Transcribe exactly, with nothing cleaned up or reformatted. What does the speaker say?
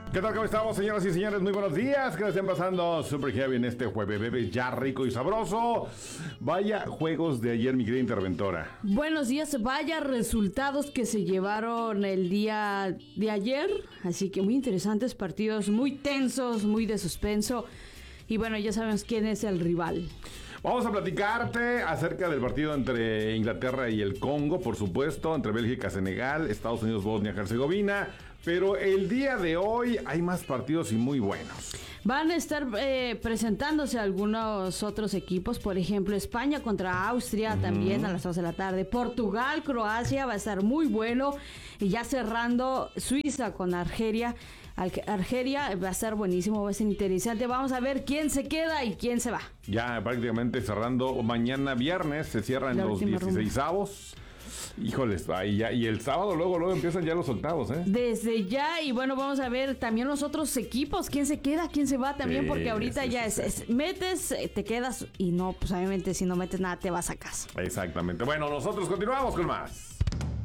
¿Qué tal? ¿Cómo estamos, señoras y señores? Muy buenos días. Que estén pasando super heavy en este jueves, bebé, ya rico y sabroso. Vaya juegos de ayer, mi querida interventora. Buenos días. Vaya resultados que se llevaron el día de ayer. Así que muy interesantes partidos, muy tensos, muy de suspenso. Y bueno, ya sabemos quién es el rival. Vamos a platicarte acerca del partido entre Inglaterra y el Congo, por supuesto, entre Bélgica, Senegal, Estados Unidos, Bosnia, Herzegovina. Pero el día de hoy hay más partidos y muy buenos. Van a estar eh, presentándose algunos otros equipos, por ejemplo, España contra Austria, uh-huh. también a las dos de la tarde. Portugal, Croacia, va a estar muy bueno. Y ya cerrando, Suiza con Argelia. Argelia va a estar buenísimo, va a ser interesante. Vamos a ver quién se queda y quién se va. Ya prácticamente cerrando, mañana viernes se cierran los dieciseisavos. Híjoles, ahí ya, y el sábado luego luego empiezan ya los octavos, ¿eh? Desde ya, y bueno, vamos a ver también los otros equipos, quién se queda, quién se va también, sí, porque ahorita sí, ya sí, es, sí. es, metes, te quedas, y no, pues obviamente si no metes nada te vas a casa. Exactamente. Bueno, nosotros continuamos con más.